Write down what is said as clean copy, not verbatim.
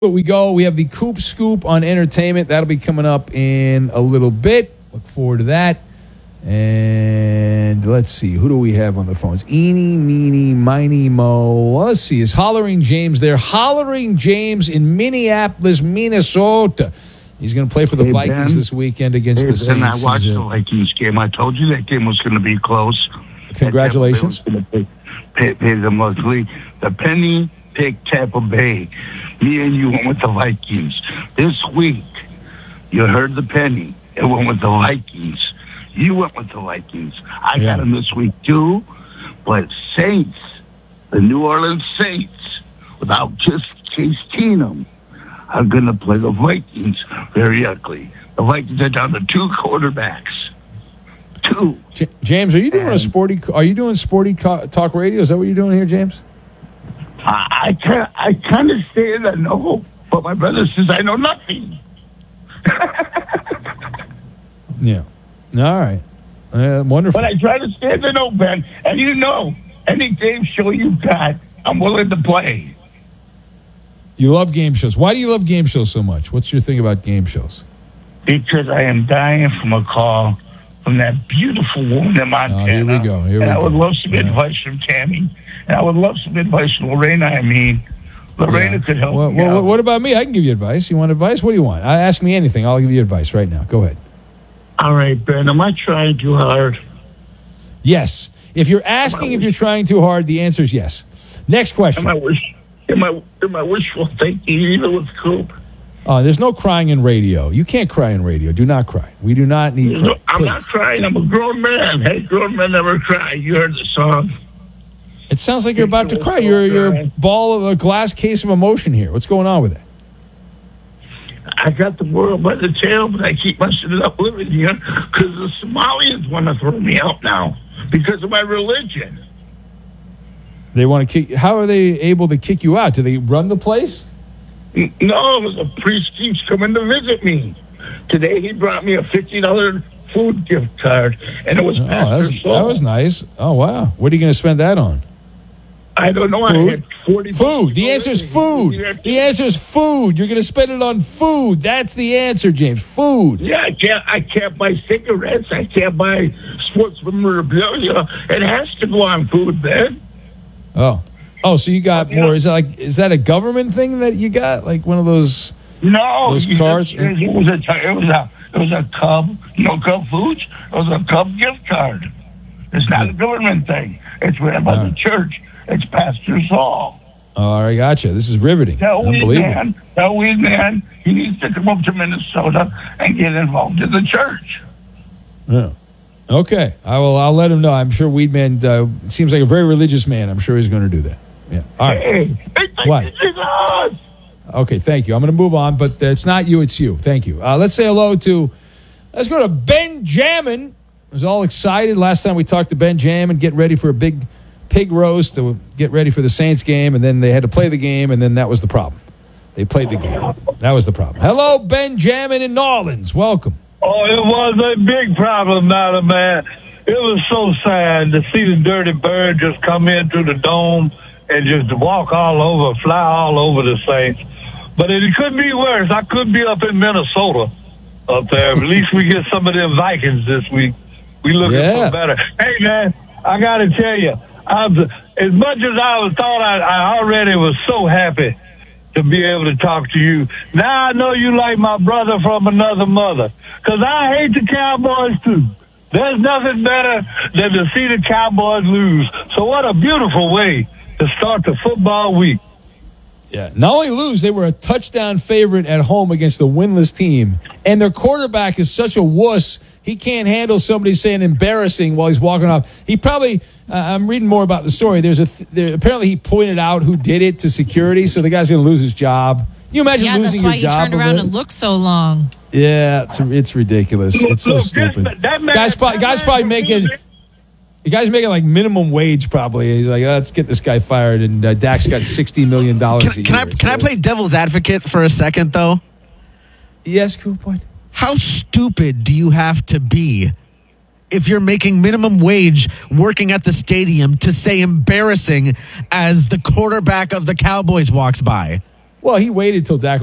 we go. We have the Coop Scoop on entertainment. That'll be coming up in a little bit. Look forward to that. And let's see. Who do we have on the phones? Eeny, meeny, miny, mo. Let's see. Is Hollering James there? Hollering James in Minneapolis, Minnesota. He's going to play for the Vikings this weekend against the Saints. I watched the Vikings game. I told you that game was going to be close. Congratulations. Pay the monthly. The penny picked Tampa Bay. Me and you went with the Vikings. This week, you heard the penny. It went with the Vikings. You went with the Vikings. I got them this week, too. But Saints, the New Orleans Saints, without just Case Keenum, are going to play the Vikings very ugly. The Vikings are down to two quarterbacks. Two. James, are you doing sporty talk radio? Is that what you're doing here, James? I kind of say that no, but my brother says I know nothing. Yeah. All right. Wonderful. But I try to stay in the know, Ben. And you know, any game show you got, I'm willing to play. You love game shows. Why do you love game shows so much? What's your thing about game shows? Because I am dying from a call from that beautiful woman in Montana. Here we go. I would love some advice from Tammy. And I would love some advice from Lorena. Lorena could help me out. What about me? I can give you advice. You want advice? What do you want? Ask me anything. I'll give you advice right now. Go ahead. All right, Ben. Am I trying too hard? Yes. If you're asking if you're trying too hard, the answer is yes. Next question. Am I wishful thinking even with Coop? There's no crying in radio. You can't cry in radio. Do not cry. We do not need cry. I'm not crying. I'm a grown man. Hey, grown men never cry. You heard the song. It sounds like you're about to cry. You're a ball of a glass case of emotion here. What's going on with it? I got the world by the tail, but I keep messing it up living here because the Somalians want to throw me out now because of my religion. They want to kick. How are they able to kick you out? Do they run the place? No, the priest keeps coming to visit me. Today he brought me a $50 food gift card, and it was Pastor Saul. That was nice. Oh, wow. What are you going to spend that on? I don't know. Food? I had 40 food. The answer is food. The answer is food. You're going to spend it on food. That's the answer, James. Food. Yeah, I can't buy cigarettes. I can't buy sports memorabilia. It has to go on food, man. Oh, so you got more. Is that a government thing that you got? Like one of those cards? It was a Cub, Cub Foods. It was a Cub gift card. It's not a government thing. It's ran by the church. It's Pastor Saul. All right, gotcha. This is riveting. Unbelievable. That weed man, he needs to come up to Minnesota and get involved in the church. Yeah. Okay. I'll let him know. I'm sure Weedman seems like a very religious man. I'm sure he's going to do that. Yeah. All right. Hey, what? Okay, thank you. I'm going to move on, but it's not you, it's you. Thank you. Let's say hello let's go to Benjamin. I was all excited last time we talked to Benjamin, get ready for a big pig roast to get ready for the Saints game, and then they had to play the game, and then that was the problem. They played the game. That was the problem. Hello, Benjamin in New Orleans. Welcome. Oh, it was a big problem, Madam Man. It was so sad to see the dirty bird just come in through the dome and just walk all over, fly all over the Saints. But it could be worse. I could be up in Minnesota up there. At least we get some of them Vikings this week. We looking for better. Hey, man, I got to tell you, as much as I already was so happy to be able to talk to you. Now I know you like my brother from another mother, because I hate the Cowboys too. There's nothing better than to see the Cowboys lose. So what a beautiful way to start the football week. Yeah, not only lose, they were a touchdown favorite at home against the winless team, and their quarterback is such a wuss. He can't handle somebody saying embarrassing while he's walking off. He probably, I'm reading more about the story. Apparently he pointed out who did it to security, so the guy's going to lose his job. Can you imagine losing your job? Yeah, that's why he turned around and looked so long. Yeah, it's ridiculous. It's so stupid. Guy's probably making like minimum wage probably. He's like, let's get this guy fired, and Dak's got $60 million a year. Can I play devil's advocate for a second, though? Yes, Coop, what? How stupid do you have to be if you're making minimum wage working at the stadium to say embarrassing as the quarterback of the Cowboys walks by? Well, he waited till Dak